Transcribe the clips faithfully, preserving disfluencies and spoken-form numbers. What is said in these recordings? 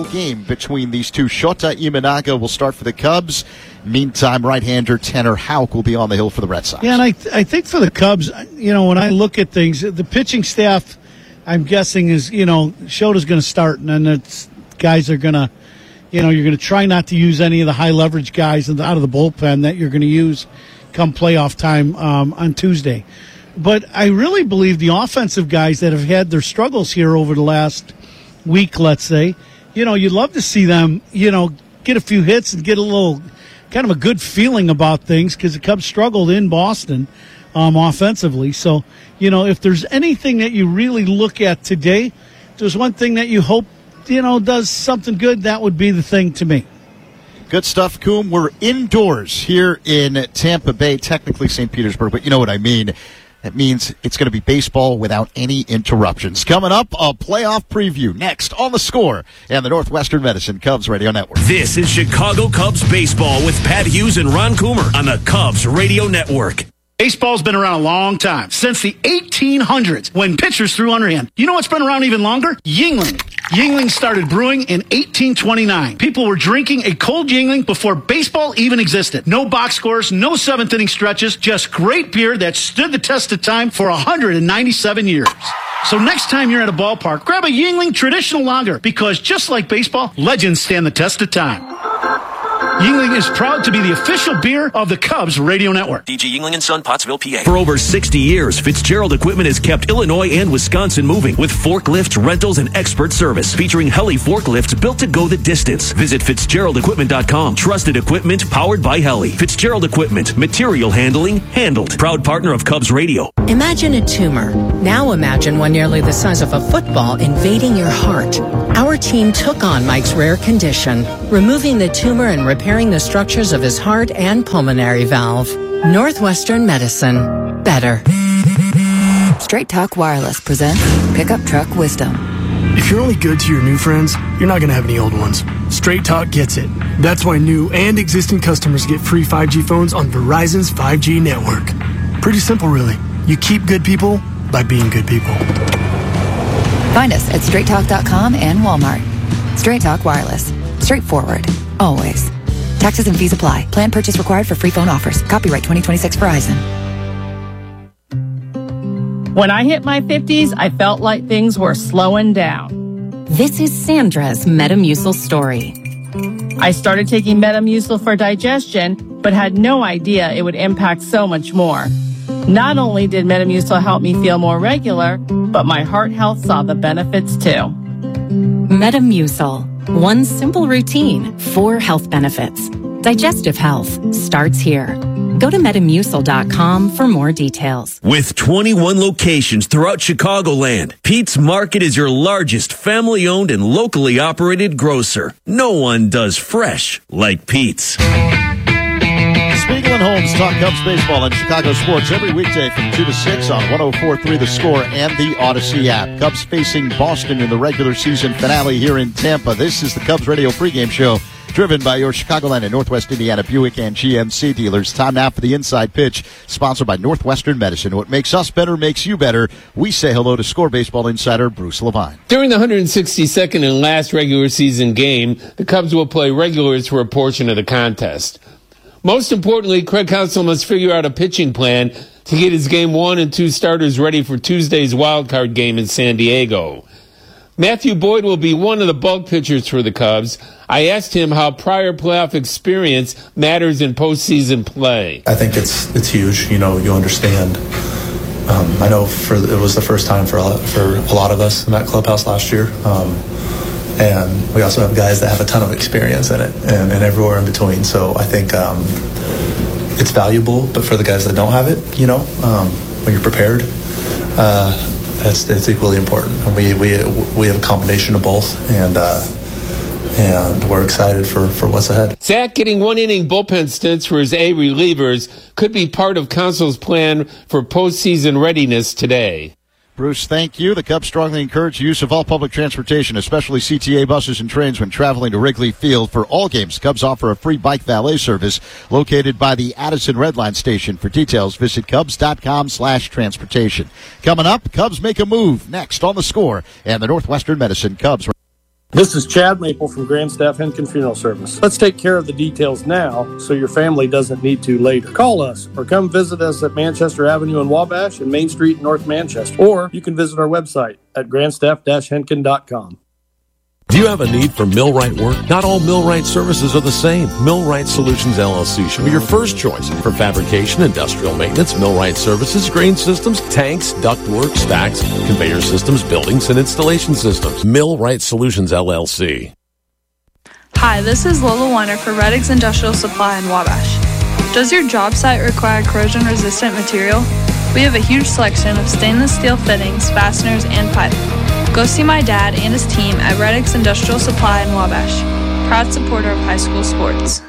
game between these two. Shota Imanaga will start for the Cubs. Meantime, right-hander Tanner Houck will be on the hill for the Red Sox. Yeah, and I, th- I think for the Cubs, you know, when I look at things, the pitching staff, I'm guessing is, you know, Shota's going to start, and then it's, guys are going to, you know, you're going to try not to use any of the high-leverage guys out of the bullpen that you're going to use come playoff time um, on Tuesday. But I really believe the offensive guys that have had their struggles here over the last week, let's say, you know, you'd love to see them, you know, get a few hits and get a little kind of a good feeling about things, because the Cubs struggled in Boston um, offensively. So, you know, if there's anything that you really look at today, if there's one thing that you hope, you know, does something good, that would be the thing to me. Good stuff, Coom. We're indoors here in Tampa Bay, technically Saint Petersburg, but you know what I mean. That means it's going to be baseball without any interruptions. Coming up, a playoff preview next on The Score and the Northwestern Medicine Cubs Radio Network. This is Chicago Cubs baseball with Pat Hughes and Ron Coomer on the Cubs Radio Network. Baseball's been around a long time, since the eighteen hundreds, when pitchers threw underhand. You know what's been around even longer? Yuengling. Yuengling started brewing in eighteen twenty-nine. People were drinking a cold Yuengling before baseball even existed. No box scores, no seventh inning stretches, just great beer that stood the test of time for one hundred ninety-seven years. So next time you're at a ballpark, grab a Yuengling Traditional Lager, because just like baseball, legends stand the test of time. Yuengling is proud to be the official beer of the Cubs Radio Network. D G Yuengling and Son, Pottsville, P A. For over sixty years, Fitzgerald Equipment has kept Illinois and Wisconsin moving with forklifts, rentals, and expert service. Featuring Heli forklifts built to go the distance. Visit Fitzgerald Equipment dot com. Trusted equipment powered by Heli. Fitzgerald Equipment. Material handling handled. Proud partner of Cubs Radio. Imagine a tumor. Now imagine one nearly the size of a football invading your heart. Our team took on Mike's rare condition, removing the tumor and repairing the structures of his heart and pulmonary valve. Northwestern Medicine. Better. Straight Talk Wireless presents Pickup Truck Wisdom. If you're only good to your new friends, you're not going to have any old ones. Straight Talk gets it. That's why new and existing customers get free five G phones on Verizon's five G network. Pretty simple, really. You keep good people by being good people. Find us at straight talk dot com and Walmart. Straight Talk Wireless. Straightforward. Always. Taxes and fees apply. Plan purchase required for free phone offers. Copyright twenty twenty-six Verizon. When I hit my fifties, I felt like things were slowing down. This is Sandra's Metamucil story. I started taking Metamucil for digestion, but had no idea it would impact so much more. Not only did Metamucil help me feel more regular, but my heart health saw the benefits too. Metamucil. One simple routine, four health benefits. Digestive health starts here. Go to Metamucil dot com for more details. With twenty-one locations throughout Chicagoland, Pete's Market is your largest family-owned and locally operated grocer. No one does fresh like Pete's. Spiegel and Holmes talk Cubs baseball and Chicago sports every weekday from two to six on one oh four point three The Score and the Odyssey app. Cubs facing Boston in the regular season finale here in Tampa. This is the Cubs radio pregame show, driven by your Chicagoland and Northwest Indiana Buick and G M C dealers. Time now for the Inside Pitch, sponsored by Northwestern Medicine. What makes us better makes you better. We say hello to Score Baseball insider Bruce Levine. During the one hundred sixty-second and last regular season game, the Cubs will play regulars for a portion of the contest. Most importantly, Craig Counsell must figure out a pitching plan to get his game one and two starters ready for Tuesday's wildcard game in San Diego. Matthew Boyd will be one of the bulk pitchers for the Cubs. I asked him how prior playoff experience matters in postseason play. I think it's it's huge. You know, you understand. Um, I know for it was the first time for a lot, for a lot of us in that clubhouse last year. Um, And we also have guys that have a ton of experience in it and, and everywhere in between. So I think um, it's valuable, but for the guys that don't have it, you know, um, when you're prepared, uh, it's, it's equally important. And we, we, we have a combination of both, and uh, and we're excited for, for what's ahead. Zach getting one-inning bullpen stints for his A relievers could be part of Counsell's plan for postseason readiness today. Bruce, thank you. The Cubs strongly encourage use of all public transportation, especially C T A buses and trains when traveling to Wrigley Field. For all games, Cubs offer a free bike valet service located by the Addison Red Line station. For details, visit Cubs dot com slash transportation. Coming up, Cubs make a move next on The Score and the Northwestern Medicine Cubs. This is Chad Maple from Grandstaff Henkin Funeral Service. Let's take care of the details now so your family doesn't need to later. Call us or come visit us at Manchester Avenue in Wabash and Main Street in North Manchester. Or you can visit our website at grandstaff dash henkin dot com. Do you have a need for millwright work? Not all millwright services are the same. Millwright Solutions, L L C should be your first choice for fabrication, industrial maintenance, millwright services, grain systems, tanks, ductwork, stacks, conveyor systems, buildings, and installation systems. Millwright Solutions, L L C. Hi, this is Lola Weiner for Reddix Industrial Supply in Wabash. Does your job site require corrosion-resistant material? We have a huge selection of stainless steel fittings, fasteners, and pipe. Go see my dad and his team at Reddix Industrial Supply in Wabash. Proud supporter of high school sports.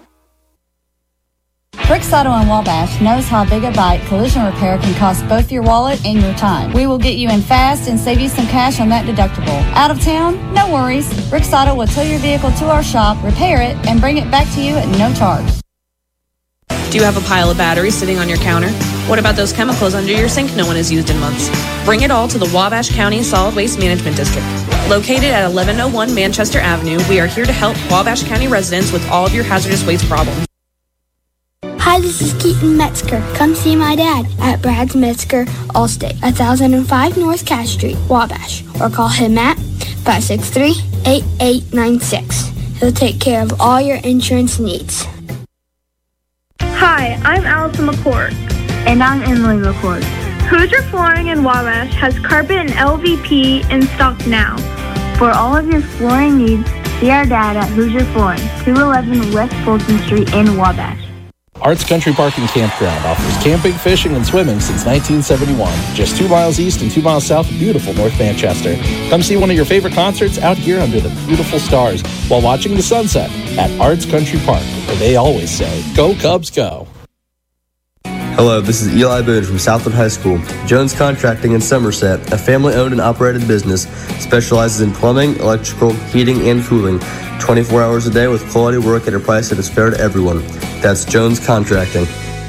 Bricks Auto in Wabash knows how Big a Bite collision repair can cost both your wallet and your time. We will get you in fast and save you some cash on that deductible. Out of town? No worries. Bricks Auto will tow your vehicle to our shop, repair it, and bring it back to you at no charge. Do you have a pile of batteries sitting on your counter? What about those chemicals under your sink no one has used in months? Bring it all to the Wabash County Solid Waste Management District. Located at eleven oh one Manchester Avenue, we are here to help Wabash County residents with all of your hazardous waste problems. Hi, this is Keaton Metzger. Come see my dad at Brad's Metzger Allstate, one thousand five North Cass Street, Wabash, or call him at five six three, eight eight nine six. He'll take care of all your insurance needs. Hi, I'm Allison McCord. And I'm Emily McCord. Hoosier Flooring in Wabash has carpet and L V P in stock now. For all of your flooring needs, see our dad at Hoosier Flooring, two eleven West Fulton Street in Wabash. Arts Country Park and Campground offers camping, fishing, and swimming since nineteen seventy-one. Just two miles east and two miles south of beautiful North Manchester. Come see one of your favorite concerts out here under the beautiful stars while watching the sunset at Arts Country Park, where they always say, "Go Cubs, go." Hello, this is Eli Boone from Southwood High School. Jones Contracting in Somerset, a family-owned and operated business, specializes in plumbing, electrical, heating, and cooling, twenty-four hours a day with quality work at a price that is fair to everyone. That's Jones Contracting.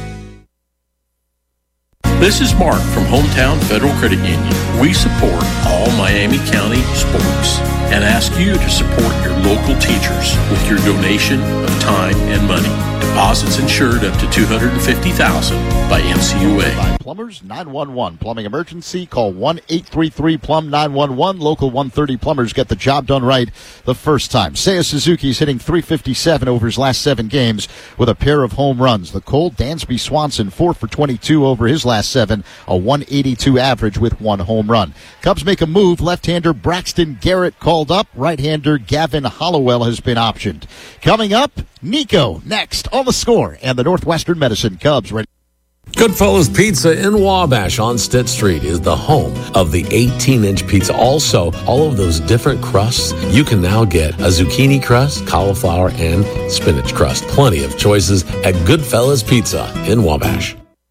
This is Mark from Hometown Federal Credit Union. We support all Miami County sports and ask you to support your local teachers with your donation of time and money. Deposits insured up to two hundred fifty thousand dollars by M C U A. By Plumbers nine one one. Plumbing emergency, call one eight three three plumb nine one one. Local one thirty plumbers get the job done right the first time. Seiya Suzuki's hitting three fifty-seven over his last seven games with a pair of home runs. The Colt Dansby Swanson four for twenty-two over his last seven, a one eighty-two average with one home run. Cubs make a move. Left-hander Braxton Garrett called up. Right-hander Gavin Hollowell has been optioned. Coming up, Nico next on The Score and the Northwestern Medicine Cubs ready. Goodfellas Pizza in Wabash on Stitt Street is the home of the eighteen-inch pizza. Also, all of those different crusts, you can now get a zucchini crust, cauliflower, and spinach crust. Plenty of choices at Goodfellas Pizza in Wabash.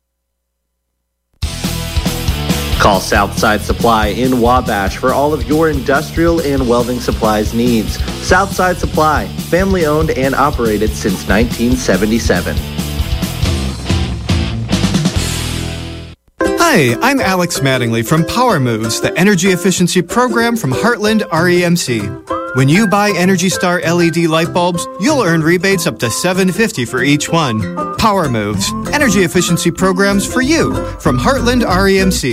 Call Southside Supply in Wabash for all of your industrial and welding supplies needs. Southside Supply, family owned and operated since nineteen seventy-seven. Hi, I'm Alex Mattingly from Power Moves, the energy efficiency program from Heartland R E M C. When you buy Energy Star L E D light bulbs, you'll earn rebates up to seven hundred fifty dollars for each one. Power Moves, energy efficiency programs for you from Heartland R E M C.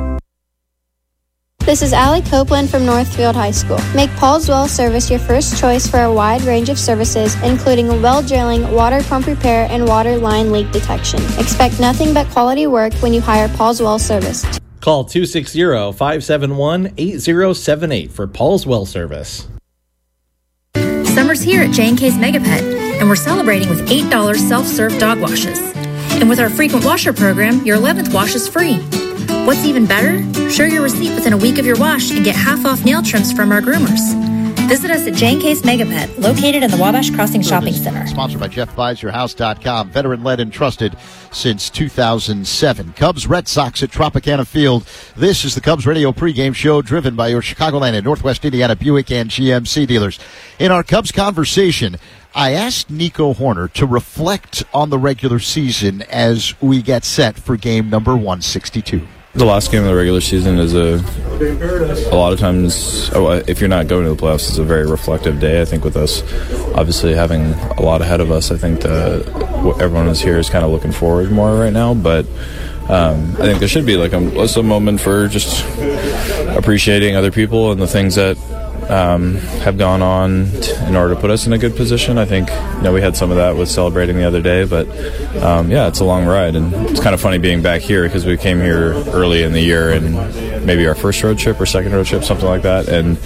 This is Allie Copeland from Northfield High School. Make Paul's Well Service your first choice for a wide range of services, including well drilling, water pump repair, and water line leak detection. Expect nothing but quality work when you hire Paul's Well Service. Call two six zero, five seven one, eight zero seven eight for Paul's Well Service. Summer's here at J and K's Megapet, and we're celebrating with eight dollars self-serve dog washes. And with our frequent washer program, your eleventh wash is free. What's even better? Show your receipt within a week of your wash and get half off nail trims from our groomers. Visit us at J and K's Megapet, located in the Wabash Crossing Shopping Center. Sponsored by Jeff Buys Your House dot com. Veteran-led and trusted since two thousand seven. Cubs Red Sox at Tropicana Field. This is the Cubs Radio pregame show driven by your Chicagoland and Northwest Indiana Buick and G M C dealers. In our Cubs conversation, I asked Nico Hoerner to reflect on the regular season as we get set for game number one sixty-two. The last game of the regular season is a a lot of times, oh, if you're not going to the playoffs, it's a very reflective day. I think with us obviously having a lot ahead of us, I think the, everyone is here is kind of looking forward more right now. But um, I think there should be like a, a moment for just appreciating other people and the things that um, have gone on t- in order to put us in a good position. I think, you know, we had some of that with celebrating the other day, but um, yeah, it's a long ride, and it's kind of funny being back here because we came here early in the year and maybe our first road trip or second road trip, something like that, and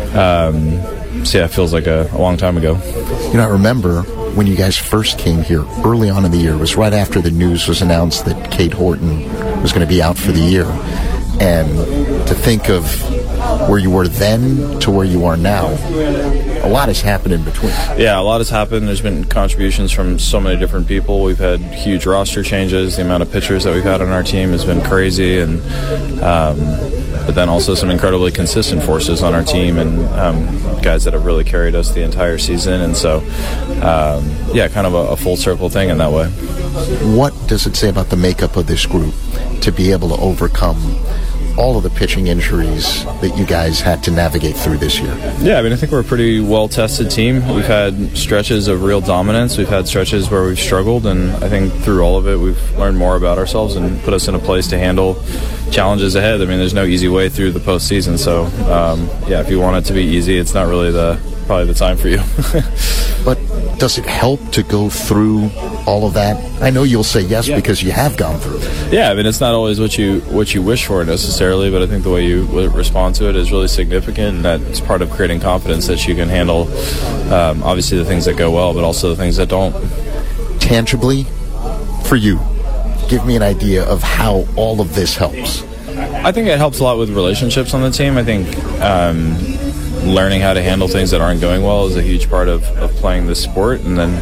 um, so yeah, it feels like a, a long time ago. You know, I remember when you guys first came here early on in the year. It was right after the news was announced that Cade Horton was going to be out for the year, and to think of where you were then to where you are now, a lot has happened in between. Yeah, a lot has happened. There's been contributions from so many different people. We've had huge roster changes. The amount of pitchers that we've had on our team has been crazy, and um, but then also some incredibly consistent forces on our team, and um, guys that have really carried us the entire season. And so, um, yeah, kind of a, a full circle thing in that way. What does it say about the makeup of this group to be able to overcome all of the pitching injuries that you guys had to navigate through this year? Yeah, I mean, I think we're a pretty well-tested team. We've had stretches of real dominance. We've had stretches where we've struggled, and I think through all of it, we've learned more about ourselves and put us in a place to handle challenges ahead. I mean, there's no easy way through the postseason, so um, yeah, if you want it to be easy, it's not really the probably the time for you. But does it help to go through all of that? I know you'll say yes, yeah, because you have gone through it. Yeah, I mean, it's not always what you what you wish for necessarily, but I think the way you respond to it is really significant, and that's part of creating confidence that you can handle, um, obviously, the things that go well, but also the things that don't. Tangibly, for you, give me an idea of how all of this helps. I think it helps a lot with relationships on the team. I think um, learning how to handle things that aren't going well is a huge part of, of playing this sport, and then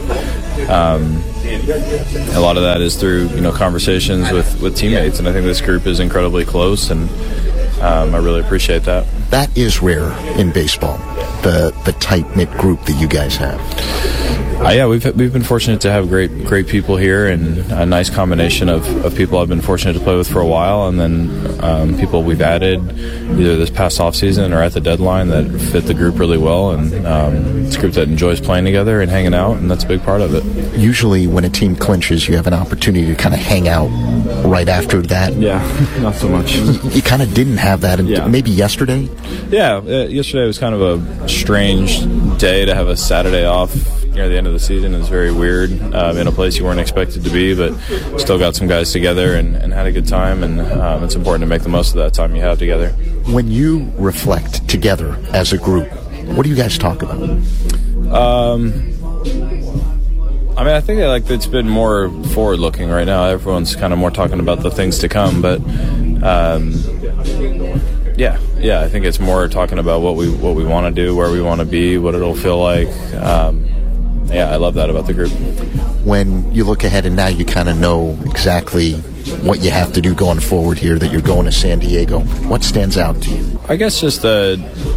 um, a lot of that is through, you know, conversations with, with teammates, and I think this group is incredibly close, and um, I really appreciate that. That is rare in baseball, the the tight-knit group that you guys have. Uh, yeah, we've we've been fortunate to have great great people here, and a nice combination of, of people I've been fortunate to play with for a while, and then um, people we've added either this past offseason or at the deadline that fit the group really well, and um, it's a group that enjoys playing together and hanging out, and that's a big part of it. Usually when a team clinches, you have an opportunity to kind of hang out right after that. Yeah, not so much. You kind of didn't have that, yeah. Maybe yesterday? Yeah, uh, yesterday was kind of a strange day to have a Saturday off near the end of the season. It was very weird, um, in a place you weren't expected to be, but still got some guys together and, and had a good time, and um, it's important to make the most of that time you have together. When you reflect together as a group, what do you guys talk about? Um, I mean, I think like it's been more forward-looking right now. Everyone's kind of more talking about the things to come, but um, yeah, yeah, I think it's more talking about what we what we want to do, where we want to be, what it'll feel like. Um, Yeah, I love that about the group. When you look ahead and now you kind of know exactly what you have to do going forward here, that you're going to San Diego, what stands out to you? I guess just uh,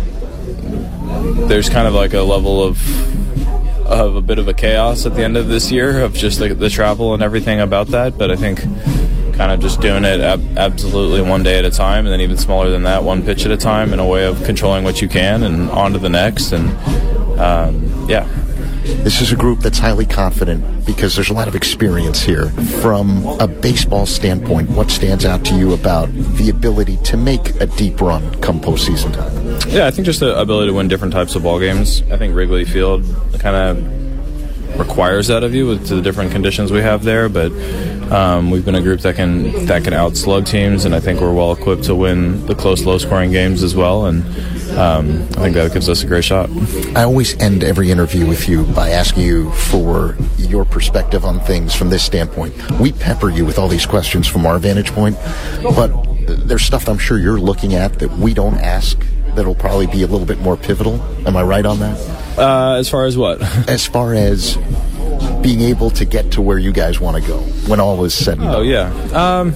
there's kind of like a level of of a bit of a chaos at the end of this year of just the, the travel and everything about that, but I think kind of just doing it ab- absolutely one day at a time, and then even smaller than that, one pitch at a time, in a way of controlling what you can and on to the next, and um, yeah. This is a group that's highly confident because there's a lot of experience here. From a baseball standpoint, what stands out to you about the ability to make a deep run come postseason time? Yeah, I think just the ability to win different types of ball games. I think Wrigley Field kind of requires that of you with the different conditions we have there, but um, we've been a group that can that can outslug teams, and I think we're well equipped to win the close, low-scoring games as well, and um, I think that gives us a great shot. I always end every interview with you by asking you for your perspective on things from this standpoint. We pepper you with all these questions from our vantage point, but there's stuff I'm sure you're looking at that we don't ask that'll probably be a little bit more pivotal. Am I right on that? Uh, as far as what? As far as being able to get to where you guys want to go when all is said and done. Oh, yeah. Um,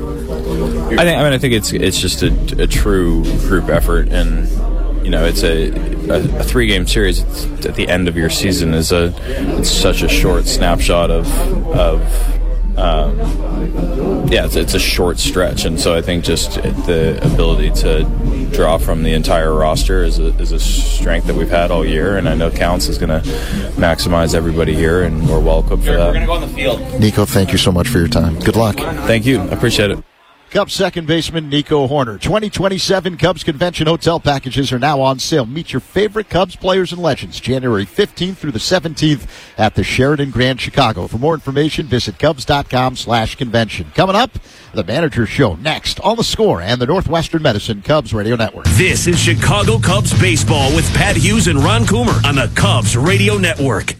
I think. I mean, I think it's it's just a, a true group effort, and you know, it's a, a, a three-game series at the end of your season is a it's such a short snapshot of of um, yeah, it's, it's a short stretch, and so I think just the ability to draw from the entire roster is a, is a strength that we've had all year, and I know Counts is going to maximize everybody here, and we're welcome for that. We're going to go on the field. Nico, thank you so much for your time. Good luck. Thank you. I appreciate it. Cubs second baseman Nico Hoerner. twenty twenty-seven Cubs Convention Hotel packages are now on sale. Meet your favorite Cubs players and legends January fifteenth through the seventeenth at the Sheraton Grand Chicago. For more information, visit Cubs.com slash convention. Coming up, the Manager Show next on The Score and the Northwestern Medicine Cubs Radio Network. This is Chicago Cubs baseball with Pat Hughes and Ron Coomer on the Cubs Radio Network.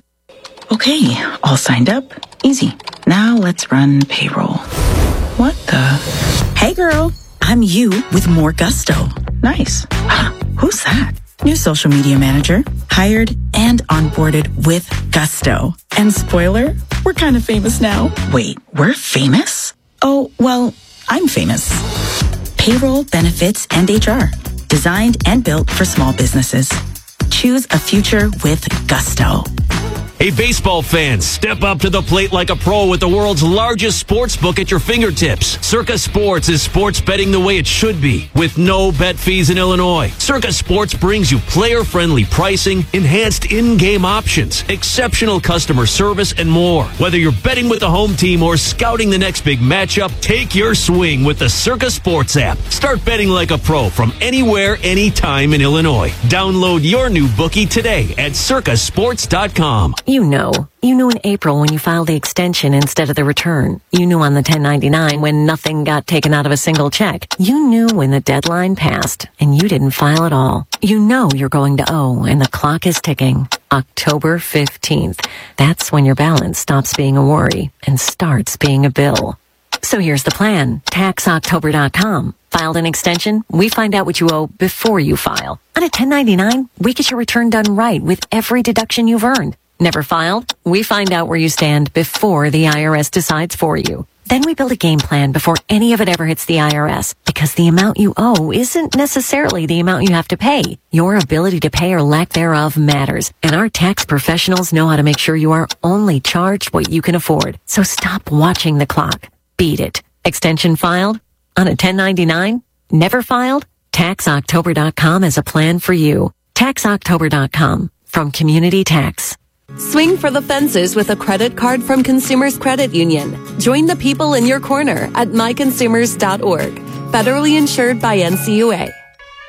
Okay, all signed up. Easy. Now let's run payroll. What the? Hey girl, I'm you with more gusto. Nice. Huh, who's that? New social media manager. Hired and onboarded with gusto. And spoiler, we're kind of famous now. Wait, we're famous? Oh, well, I'm famous. Payroll, benefits, and H R. Designed and built for small businesses. Choose a future with gusto. Hey, baseball fans, step up to the plate like a pro with the world's largest sports book at your fingertips. Circa Sports is sports betting the way it should be, with no bet fees in Illinois. Circa Sports brings you player-friendly pricing, enhanced in-game options, exceptional customer service, and more. Whether you're betting with the home team or scouting the next big matchup, take your swing with the Circa Sports app. Start betting like a pro from anywhere, anytime in Illinois. Download your new bookie today at circa sports dot com. You know. You knew in April when you filed the extension instead of the return. You knew on the ten ninety-nine when nothing got taken out of a single check. You knew when the deadline passed and you didn't file at all. You know you're going to owe and the clock is ticking. October fifteenth. That's when your balance stops being a worry and starts being a bill. So here's the plan. tax october dot com. Filed an extension? We find out what you owe before you file. On a ten ninety-nine, we get your return done right with every deduction you've earned. Never filed? We find out where you stand before the I R S decides for you. Then we build a game plan before any of it ever hits the I R S, because the amount you owe isn't necessarily the amount you have to pay. Your ability to pay or lack thereof matters, and our tax professionals know how to make sure you are only charged what you can afford. So stop watching the clock. Beat it. Extension filed? On a ten ninety-nine? Never filed? tax october dot com has a plan for you. tax october dot com from Community Tax. Swing for the fences with a credit card from Consumers Credit Union. Join the people in your corner at my consumers dot org. Federally insured by N C U A.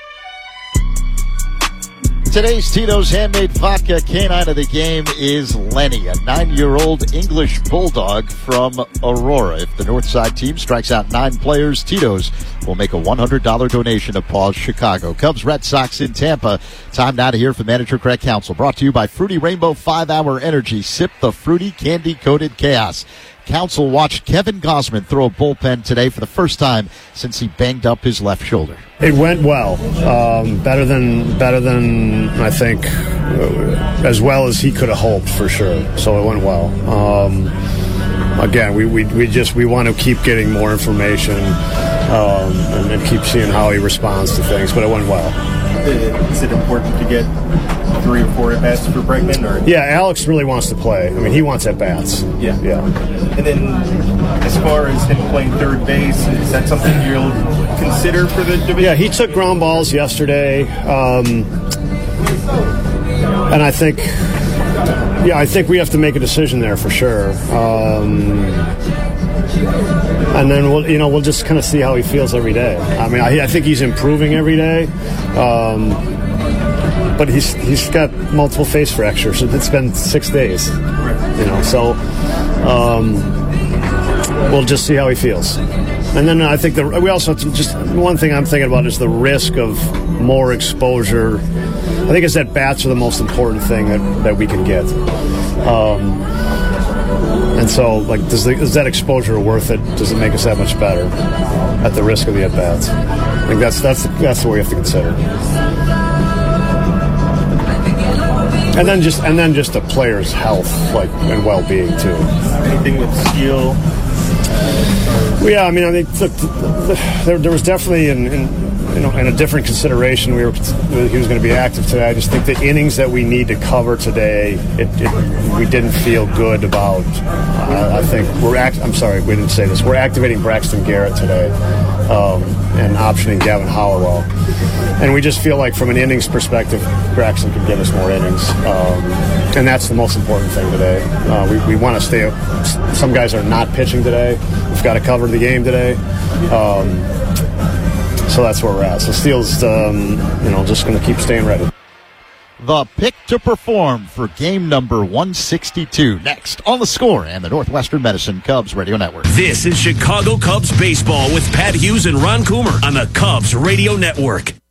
Today's Tito's Handmade Vodka canine of the game is Lenny, a nine-year-old English bulldog from Aurora. If the Northside team strikes out nine players, Tito's will make a one hundred dollars donation to Paws Chicago. Cubs Red Sox in Tampa. Time now to hear from manager Craig Counsell. Brought to you by Fruity Rainbow five hour Energy. Sip the fruity candy-coated chaos. Counsell watched Kevin Gausman throw a bullpen today for the first time since he banged up his left shoulder. It went well, um, better than better than I think, uh, as well as he could have hoped for sure. So it went well. Um, again, we, we we just we want to keep getting more information um, and, and keep seeing how he responds to things. But it went well. Is it important to get three or four at-bats for Bregman? Or? Yeah, Alex really wants to play. I mean, he wants at-bats. Yeah. Yeah. And then as far as him playing third base, is that something you'll consider for the division? Yeah, he took ground balls yesterday. Um, and I think, yeah, I think we have to make a decision there for sure. Um, and then we'll, you know, we'll just kind of see how he feels every day. I mean, I, I think he's improving every day. Um, but he's he's got multiple face fractures. It's been six days, you know. So um, we'll just see how he feels. And then I think the, we also have to just one thing I'm thinking about is the risk of more exposure. I think it's that bats are the most important thing that, that we can get. Um, and so, like, does, the, is that exposure worth it? Does it make us that much better at the risk of the at bats? I think that's that's that's what we have to consider. And then just and then just the player's health, like, and well-being too. Anything with Steele? Well, yeah, I mean, I think look, there, there was definitely in, in you know, and a different consideration, we were he was going to be active today. I just think the innings that we need to cover today, it, it, we didn't feel good about. Uh, I think we're act, I'm sorry, we didn't say this. We're activating Braxton Garrett today um, and optioning Gavin Hollowell, and we just feel like from an innings perspective, Braxton could give us more innings, um, and that's the most important thing today. Uh, we we want to stay. Some guys are not pitching today. We've got to cover the game today. Um, so that's where we're at. So Steele's, um, you know, just going to keep staying ready. The pick to perform for game number one sixty-two. Next on The Score and the Northwestern Medicine Cubs Radio Network. This is Chicago Cubs baseball with Pat Hughes and Ron Coomer on the Cubs Radio Network.